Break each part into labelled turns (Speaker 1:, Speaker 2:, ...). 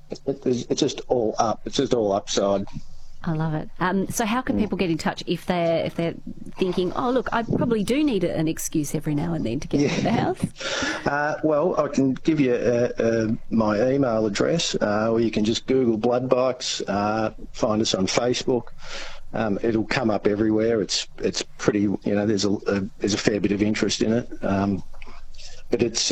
Speaker 1: It's just all up. It's just all upside.
Speaker 2: I love it. So how can people get in touch if they're thinking, oh, look, I probably do need an excuse every now and then to get into the house?
Speaker 1: Well, I can give you my email address, or you can just Google Blood Bikes, find us on Facebook. It'll come up everywhere. It's pretty, there's a fair bit of interest in it. But it's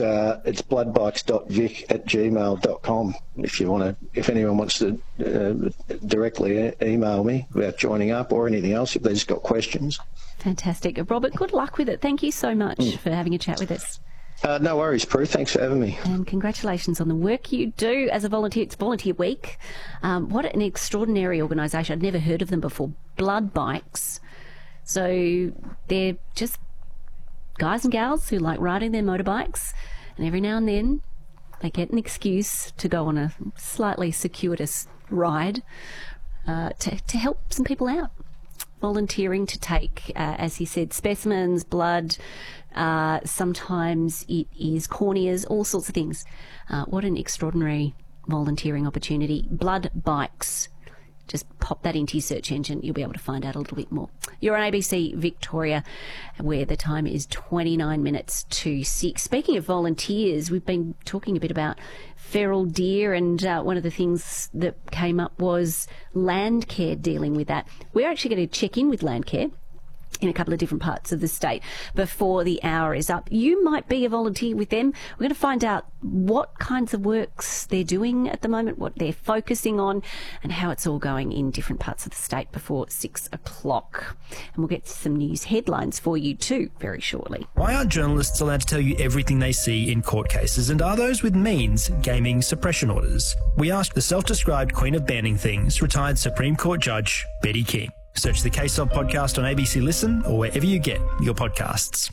Speaker 1: bloodbikes.vic@gmail.com if anyone wants to directly email me about joining up or anything else, if they just got questions.
Speaker 2: Fantastic. Robert, good luck with it. Thank you so much for having a chat with us.
Speaker 1: No worries, Prue. Thanks for having me.
Speaker 2: And congratulations on the work you do as a volunteer. It's Volunteer Week. What an extraordinary organisation. I'd never heard of them before. Blood Bikes. So they're just guys and gals who like riding their motorbikes, and every now and then they get an excuse to go on a slightly circuitous ride to help some people out. Volunteering to take, as he said, specimens, blood, sometimes it is corneas, all sorts of things. What an extraordinary volunteering opportunity. Blood Bikes. Just pop that into your search engine. You'll be able to find out a little bit more. You're on ABC Victoria, where the time is 29 minutes to 6. Speaking of volunteers, we've been talking a bit about feral deer, and one of the things that came up was Landcare dealing with that. We're actually going to check in with Landcare in a couple of different parts of the state before the hour is up. You might be a volunteer with them. We're going to find out what kinds of works they're doing at the moment, what they're focusing on, and how it's all going in different parts of the state before 6 o'clock. And we'll get some news headlines for you too very shortly.
Speaker 3: Why aren't journalists allowed to tell you everything they see in court cases, and are those with means gaming suppression orders? We asked the self-described Queen of Banning Things, retired Supreme Court Judge Betty King. Search the Case On podcast on ABC Listen or wherever you get your podcasts.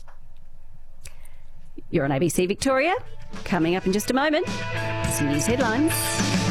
Speaker 2: You're on ABC Victoria. Coming up in just a moment, some news headlines.